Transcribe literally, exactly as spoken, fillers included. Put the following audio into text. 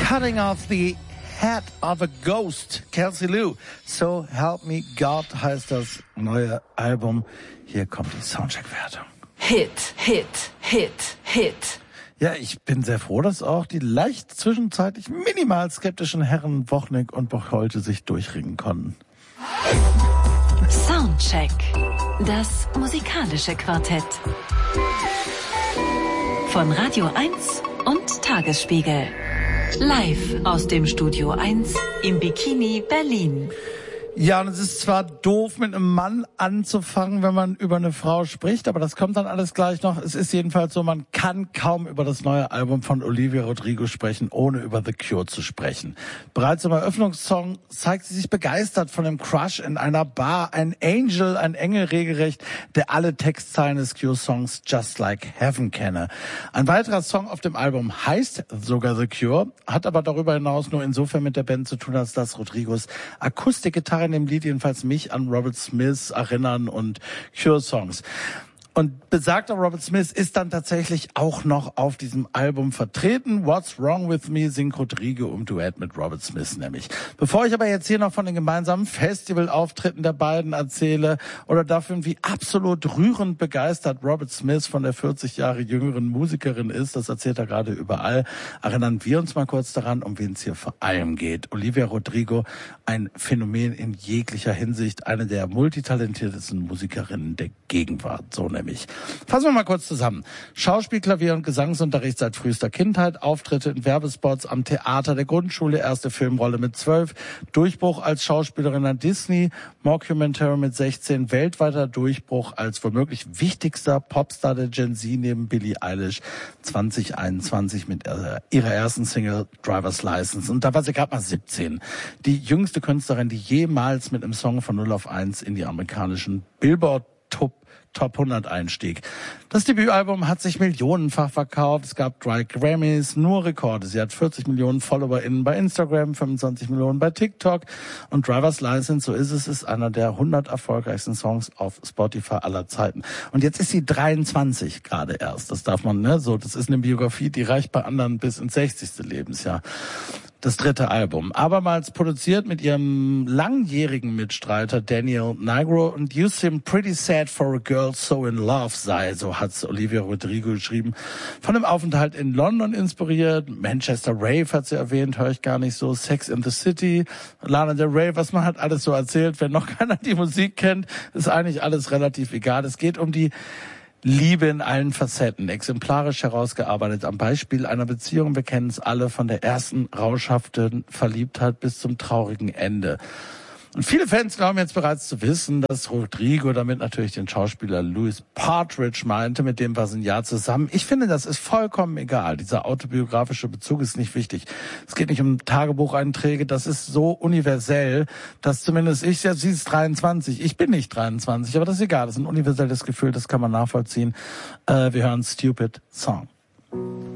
Cutting off the head of a ghost, Kelsey Lou. So Help Me God heißt das neue Album. Hier kommt die Soundcheck-Wertung. Hit, Hit, Hit, Hit. Ja, ich bin sehr froh, dass auch die leicht zwischenzeitlich minimal skeptischen Herren Wochnick und Bocholte sich durchringen konnten. Soundcheck. Das musikalische Quartett. Von Radio eins und Tagesspiegel. Live aus dem Studio eins im Bikini Berlin. Ja, und es ist zwar doof, mit einem Mann anzufangen, wenn man über eine Frau spricht, aber das kommt dann alles gleich noch. Es ist jedenfalls so, man kann kaum über das neue Album von Olivia Rodrigo sprechen, ohne über The Cure zu sprechen. Bereits im Eröffnungssong zeigt sie sich begeistert von dem Crush in einer Bar. Ein Angel, ein Engel regelrecht, der alle Textzeilen des Cure-Songs Just Like Heaven kenne. Ein weiterer Song auf dem Album heißt sogar The Cure, hat aber darüber hinaus nur insofern mit der Band zu tun, als dass Rodrigos Akustikgitarre in dem Lied jedenfalls mich an Robert Smith erinnern und Cure-Songs. Und besagter Robert Smith ist dann tatsächlich auch noch auf diesem Album vertreten. What's Wrong With Me singt Rodrigo im Duett mit Robert Smith nämlich. Bevor ich aber jetzt hier noch von den gemeinsamen Festivalauftritten der beiden erzähle oder dafür, wie absolut rührend begeistert Robert Smith von der vierzig Jahre jüngeren Musikerin ist, das erzählt er gerade überall, erinnern wir uns mal kurz daran, um wen es hier vor allem geht. Olivia Rodrigo, ein Phänomen in jeglicher Hinsicht, eine der multitalentiertesten Musikerinnen der Gegenwart, so nämlich. Fassen wir mal kurz zusammen. Schauspiel, Klavier und Gesangsunterricht seit frühester Kindheit, Auftritte in Werbespots am Theater der Grundschule, erste Filmrolle mit zwölf, Durchbruch als Schauspielerin an Disney, Mockumentary mit sechzehn, weltweiter Durchbruch als womöglich wichtigster Popstar der Gen Z neben Billie Eilish zwanzig einundzwanzig mit äh, ihrer ersten Single Driver's License. Und da war sie gerade mal siebzehn. Die jüngste Künstlerin, die jemals mit einem Song von null auf eins in die amerikanischen Billboard Top Top hundert einstieg. Das Debütalbum hat sich millionenfach verkauft. Es gab drei Grammys, nur Rekorde. Sie hat vierzig Millionen FollowerInnen bei Instagram, fünfundzwanzig Millionen bei TikTok. Und Driver's License, so ist es, ist einer der hundert erfolgreichsten Songs auf Spotify aller Zeiten. Und jetzt ist sie dreiundzwanzig gerade erst. Das darf man, ne, so, das ist eine Biografie, die reicht bei anderen bis ins sechzigste Lebensjahr. Das dritte Album. Abermals produziert mit ihrem langjährigen Mitstreiter Daniel Nigro und You Seem Pretty Sad for a Girl So in Love sei, so hat's Olivia Rodrigo geschrieben. Von dem Aufenthalt in London inspiriert, Manchester Rave hat sie erwähnt, höre ich gar nicht so, Sex in the City, Lana Del Rey, was man halt alles so erzählt, wenn noch keiner die Musik kennt, ist eigentlich alles relativ egal. Es geht um die Liebe in allen Facetten, exemplarisch herausgearbeitet am Beispiel einer Beziehung, wir kennen es alle, von der ersten rauschhaften Verliebtheit bis zum traurigen Ende. Und viele Fans glauben jetzt bereits zu wissen, dass Rodrigo damit natürlich den Schauspieler Louis Partridge meinte, mit dem war sie ein Jahr zusammen. Ich finde, das ist vollkommen egal. Dieser autobiografische Bezug ist nicht wichtig. Es geht nicht um Tagebucheinträge, das ist so universell, dass zumindest ich, ja, sie ist dreiundzwanzig, ich bin nicht dreiundzwanzig, aber das ist egal, das ist ein universelles Gefühl, das kann man nachvollziehen. Äh, wir hören Stupid Song.